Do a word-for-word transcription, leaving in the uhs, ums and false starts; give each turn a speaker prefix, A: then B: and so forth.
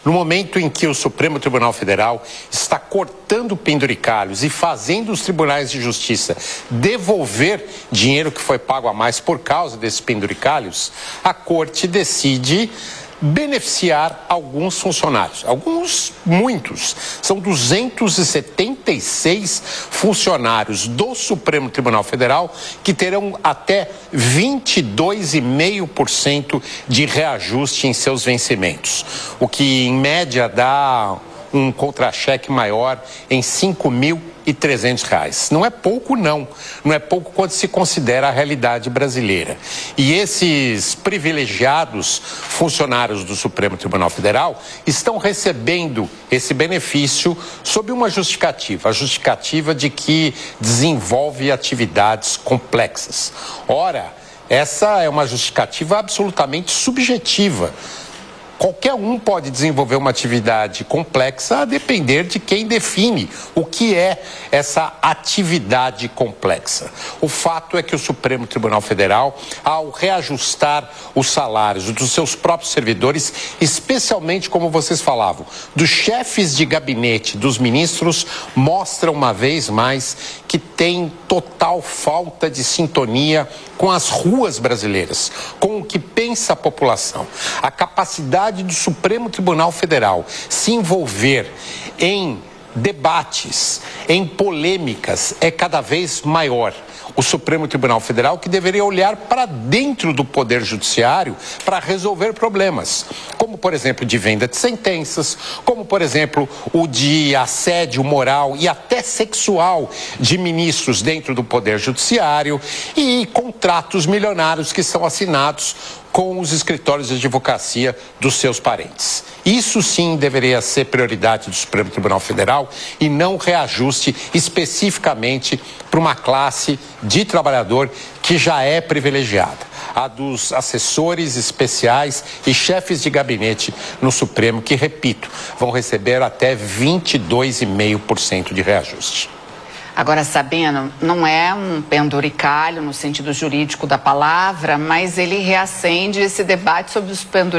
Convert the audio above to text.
A: no momento em que o Supremo Tribunal Federal está cortando penduricalhos e fazendo os tribunais de justiça devolver dinheiro que foi pago a mais por causa desses penduricalhos, a Corte decide beneficiar alguns funcionários, alguns, muitos, são duzentos e setenta e seis funcionários do Supremo Tribunal Federal que terão até vinte e dois vírgula cinco por cento de reajuste em seus vencimentos, o que em média dá um contra-cheque maior em cinco mil e trezentos reais. Não é pouco, não. Não é pouco quando se considera a realidade brasileira. E esses privilegiados funcionários do Supremo Tribunal Federal estão recebendo esse benefício sob uma justificativa, a justificativa de que desenvolve atividades complexas. Ora, essa é uma justificativa absolutamente subjetiva. Qualquer um pode desenvolver uma atividade complexa a depender de quem define o que é essa atividade complexa. O fato é que o Supremo Tribunal Federal, ao reajustar os salários dos seus próprios servidores, especialmente, como vocês falavam, dos chefes de gabinete, dos ministros, mostra uma vez mais que tem total falta de sintonia com as ruas brasileiras, com o que pensa a população. A capacidade do Supremo Tribunal Federal se envolver em debates, em polêmicas, é cada vez maior. O Supremo Tribunal Federal que deveria olhar para dentro do Poder Judiciário para resolver problemas, como, por exemplo, de venda de sentenças, como, por exemplo, o de assédio moral e até sexual de ministros dentro do Poder Judiciário e contratos milionários que são assinados com os escritórios de advocacia dos seus parentes. Isso sim deveria ser prioridade do Supremo Tribunal Federal e não reajuste especificamente para uma classe de trabalhador que já é privilegiada, a dos assessores especiais e chefes de gabinete no Supremo, que, repito, vão receber até vinte e dois vírgula cinco por cento de reajuste.
B: Agora, Sabino, não é um penduricalho no sentido jurídico da palavra, mas ele reacende esse debate sobre os penduricalhos